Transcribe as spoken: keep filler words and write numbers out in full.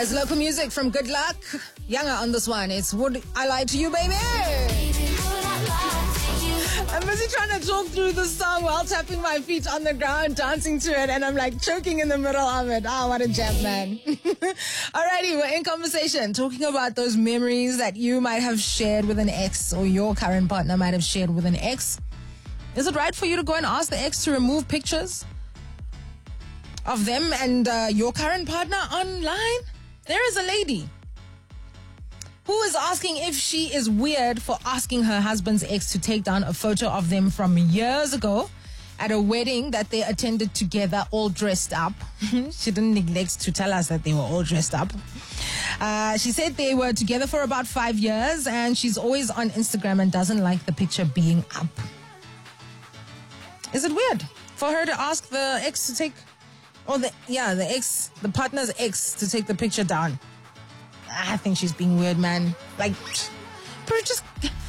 It's local music from Good Luck. Younger on this one. It's Would I Lie to You, baby? I'm busy trying to talk through the song while tapping my feet on the ground, dancing to it, and I'm like choking in the middle of it. Ah, oh, what a jam, man. Alrighty, we're in conversation, talking about those memories that you might have shared with an ex, or your current partner might have shared with an ex. Is it right for you to go and ask the ex to remove pictures of them and uh, your current partner online? There is a lady who is asking if she is weird for asking her husband's ex to take down a photo of them from years ago at a wedding that they attended together, all dressed up. She didn't neglect to tell us that they were all dressed up. Uh, she said they were together for about five years and she's always on Instagram and doesn't like the picture being up. Is it weird for her to ask the ex to take, or the, yeah, the ex, the partner's ex to take the picture down? I think she's being weird, man. Like, just